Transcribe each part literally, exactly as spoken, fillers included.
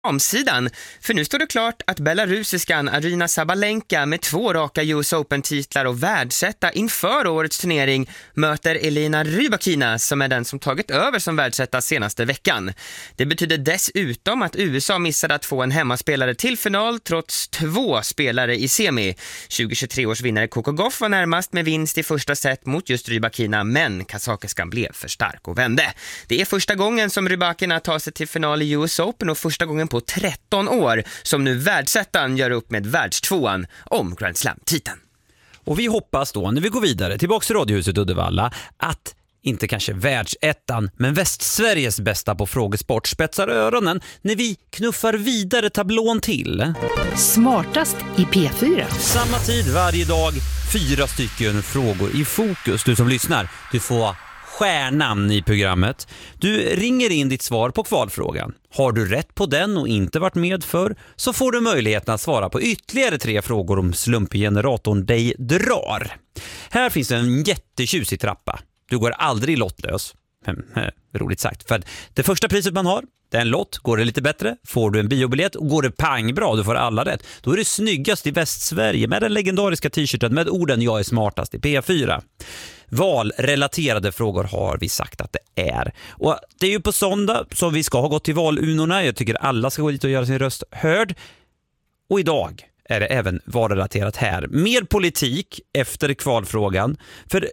damsidan. För nu står det klart att belarusiskan Aryna Sabalenka med två raka U S Open-titlar och världsetta inför årets turnering möter Elina Rybakina som är den som tagit över som världsetta senaste veckan. Det betyder dessutom att U S A missade att få en hemmaspelare till final trots två spelare i semi. tjugohundratjugotre års vinnare Coco Gauff var närmast med vinst i första set mot just Rybakina, men kazakiskan blev för stark och vände. Det är första gången som Rybakina tar sig till final i U S Open och första gången på tretton år som nu världsettan gör upp med världstvåan om Grand Slam-titeln. Och vi hoppas då, när vi går vidare tillbaka till Radiohuset Uddevalla, att inte kanske världsettan, men Västsveriges bästa på frågesport spetsar öronen när vi knuffar vidare tablån till Smartast i P fyra. Samma tid varje dag, fyra stycken frågor i fokus. Du som lyssnar, du får stjärnan i programmet. Du ringer in ditt svar på kvalfrågan. Har du rätt på den och inte varit med för, så får du möjligheten att svara på ytterligare tre frågor om slumpgeneratorn dig drar. Här finns en jättetjusig trappa. Du går aldrig lottlös. Roligt sagt. För det första priset man har, det är en lott. Går det lite bättre får du en biobiljett, och går det pang bra, du får alla rätt. Då är det snyggast i Västsverige med den legendariska t-shirten med orden "Jag är smartast" i P fyra. Valrelaterade frågor har vi sagt att det är. Och det är ju på söndag som vi ska ha gått till valunorna. Jag tycker alla ska gå dit och göra sin röst hörd. Och idag är det även valrelaterat här. Mer politik efter kvalfrågan. För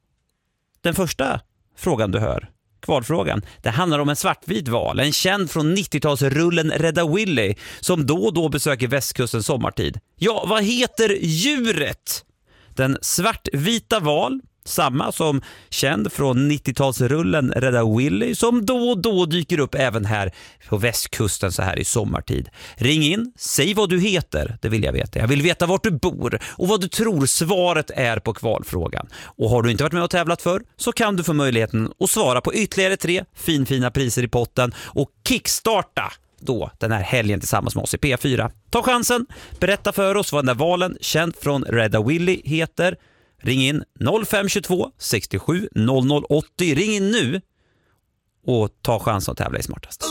den första frågan du hör, kvalfrågan, det handlar om en svartvit val. En känd från nittiotalsrullen Rädda Willy som då och då besöker västkusten sommartid. Ja, vad heter djuret? Den svartvita val, samma som känd från nittiotalsrullen Rädda Willy, som då och då dyker upp även här på västkusten så här i sommartid. Ring in, säg vad du heter, det vill jag veta. Jag vill veta vart du bor och vad du tror svaret är på kvalfrågan. Och har du inte varit med och tävlat för, så kan du få möjligheten att svara på ytterligare tre finfina priser i potten och kickstarta då den här helgen tillsammans med oss i P fyra. Ta chansen, berätta för oss vad den där valen känd från Rädda Willy heter. Ring in noll fem två sextiosju noll noll åttio. Ring in nu och ta chansen att tävla i Smartast.